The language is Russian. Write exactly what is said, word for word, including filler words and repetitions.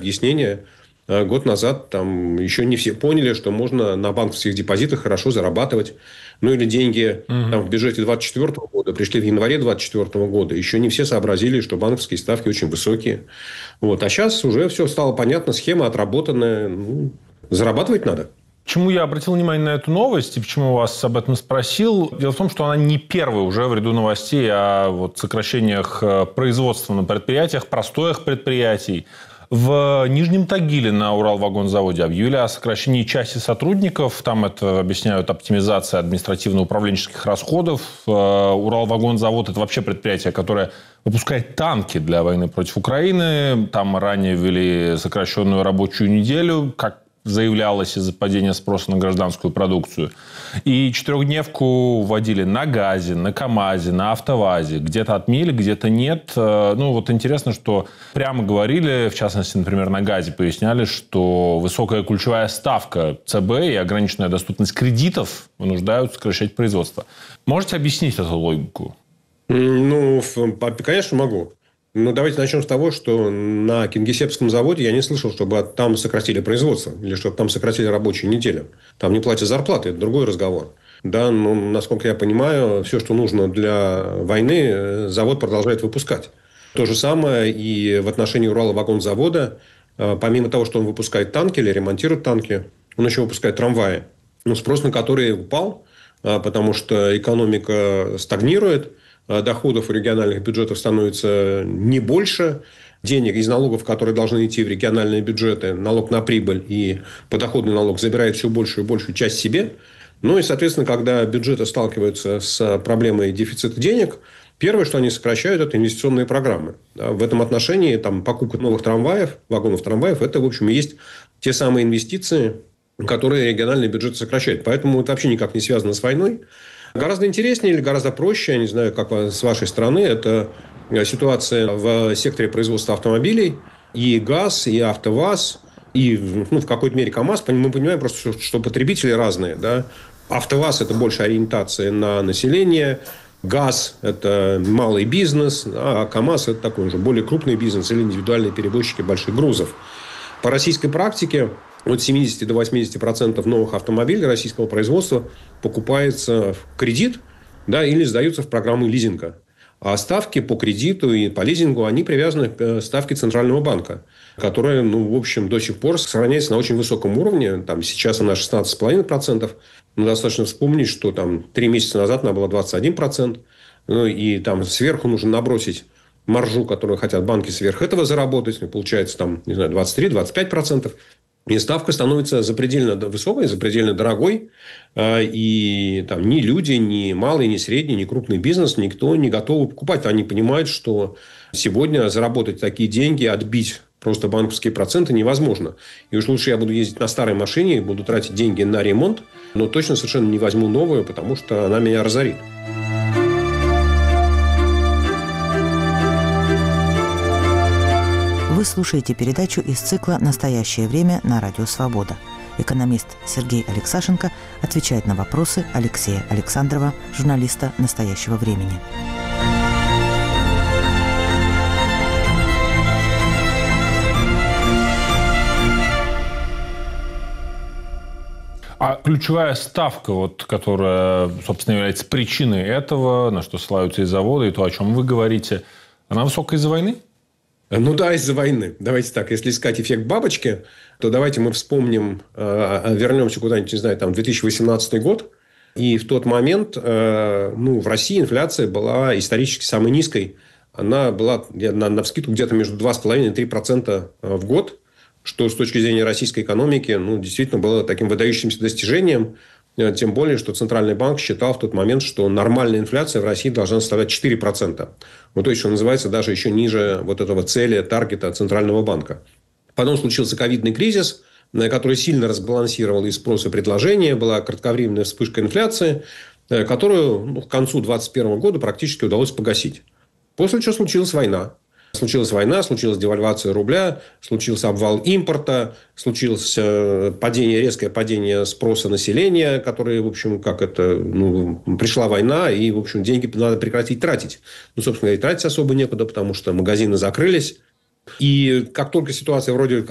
объяснение. Год назад там еще не все поняли, что можно на банковских депозитах хорошо зарабатывать. Ну, или деньги угу. там, в бюджете двадцать четвёртого года пришли в январе двадцать четвёртого года. Еще не все сообразили, что банковские ставки очень высокие. Вот. А сейчас уже все стало понятно, схема отработанная. Ну, зарабатывать надо. Почему я обратил внимание на эту новость и почему вас об этом спросил? Дело в том, что она не первая уже в ряду новостей о вот сокращениях производства на предприятиях, простоях предприятий. В Нижнем Тагиле на Уралвагонзаводе объявили о сокращении части сотрудников. Там это объясняют оптимизацией административно-управленческих расходов. Уралвагонзавод – это вообще предприятие, которое выпускает танки для войны против Украины. Там ранее ввели сокращенную рабочую неделю, как заявлялось из-за падения спроса на гражданскую продукцию. И четырехдневку вводили на ГАЗе, на КАМАЗе, на АвтоВАЗе. Где-то отменили, где-то нет. Ну, вот интересно, что прямо говорили, в частности, например, на ГАЗе поясняли, что высокая ключевая ставка ЦБ и ограниченная доступность кредитов вынуждают сокращать производство. Можете объяснить эту логику? Ну, конечно, могу. Ну, давайте начнем с того, что на Кингисеппском заводе я не слышал, чтобы там сократили производство или чтобы там сократили рабочую неделю. Там не платят зарплаты, это другой разговор. Да, но, насколько я понимаю, все, что нужно для войны, завод продолжает выпускать. То же самое и в отношении Уралвагонзавода. Помимо того, что он выпускает танки или ремонтирует танки, он еще выпускает трамваи. Ну, спрос на которые упал, потому что экономика стагнирует. Доходов у региональных бюджетов становится не больше. Денег из налогов, которые должны идти в региональные бюджеты, налог на прибыль и подоходный налог забирает все большую и большую часть себе. Ну и, соответственно, когда бюджеты сталкиваются с проблемой дефицита денег, первое, что они сокращают, это инвестиционные программы. В этом отношении там, покупка новых трамваев, вагонов трамваев, это, в общем, и есть те самые инвестиции, которые региональные бюджеты сокращают. Поэтому это вообще никак не связано с войной. Гораздо интереснее или гораздо проще, я не знаю, как с вашей стороны, это ситуация в секторе производства автомобилей. И ГАЗ, и АвтоВАЗ, и ну, в какой-то мере КАМАЗ. Мы понимаем просто, что потребители разные. Да? АвтоВАЗ – это больше ориентация на население. ГАЗ – это малый бизнес. А КАМАЗ – это такой уже более крупный бизнес или индивидуальные перевозчики больших грузов. По российской практике от семидесяти до восьмидесяти процентов новых автомобилей российского производства покупается в кредит, да, или сдаются в программу лизинга. А ставки по кредиту и по лизингу, они привязаны к ставке Центрального банка, которая, ну, в общем, до сих пор сохраняется на очень высоком уровне. Там, сейчас она шестнадцать целых пять десятых процента. Но достаточно вспомнить, что там три месяца назад она была двадцать один процент. Ну, и там сверху нужно набросить маржу, которую хотят банки сверх этого заработать. Получается, там, не знаю, двадцать три - двадцать пять процентов. И ставка становится запредельно высокой, запредельно дорогой. И там ни люди, ни малый, ни средний, ни крупный бизнес, никто не готов покупать. Они понимают, что сегодня заработать такие деньги, отбить просто банковские проценты невозможно. И уж лучше я буду ездить на старой машине, буду тратить деньги на ремонт, но точно совершенно не возьму новую, потому что она меня разорит. Вы слушаете передачу из цикла «Настоящее время» на Радио Свобода. Экономист Сергей Алексашенко отвечает на вопросы Алексея Александрова, журналиста «Настоящего времени». А ключевая ставка, вот, которая, собственно, является причиной этого, на что ссылаются и заводы, и то, о чем вы говорите, она высокая из-за войны? Ну да, из-за войны. Давайте так, если искать эффект бабочки, то давайте мы вспомним, вернемся куда-нибудь, не знаю, там, две тысячи восемнадцатый год. И в тот момент ну, в России инфляция была исторически самой низкой. Она была на, навскидку где-то между два с половиной и три процента в год, что с точки зрения российской экономики ну, действительно было таким выдающимся достижением. Тем более, что Центральный банк считал в тот момент, что нормальная инфляция в России должна составлять четыре процента. Ну, то есть, что называется, даже еще ниже вот этого цели, таргета Центрального банка. Потом случился ковидный кризис, который сильно разбалансировал и спрос, и предложение. Была кратковременная вспышка инфляции, которую ну, к концу две тысячи двадцать первого года практически удалось погасить. После чего случилась война. Случилась война, случилась девальвация рубля, случился обвал импорта, случилось падение, резкое падение спроса населения, которое, в общем, как это, ну, пришла война, и, в общем, деньги надо прекратить тратить. Ну, собственно, и тратить особо некуда, потому что магазины закрылись. И как только ситуация вроде